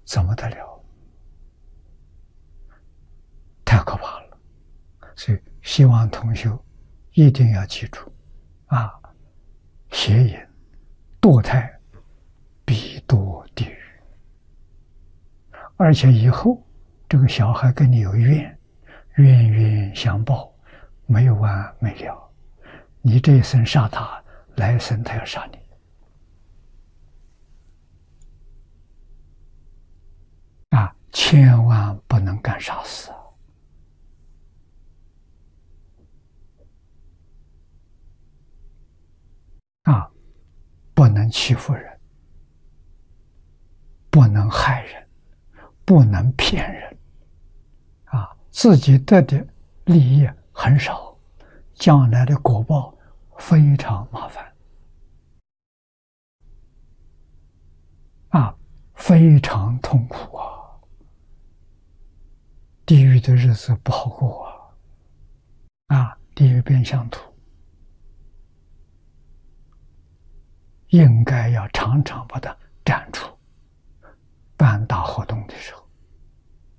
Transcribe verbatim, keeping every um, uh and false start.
怎么得了？太可怕了！所以希望同修一定要记住啊，邪淫、堕胎必堕地狱，而且以后这个小孩跟你有怨，冤冤相报，没完没了。你这一生杀他，来生他要杀你。啊，千万不能干傻事啊！不能欺负人，不能害人，不能骗人啊！自己得的利益很少，将来的果报非常麻烦啊，非常痛苦啊！地狱的日子不好过啊！啊，地狱变相图，应该要常常把它站住。办大活动的时候。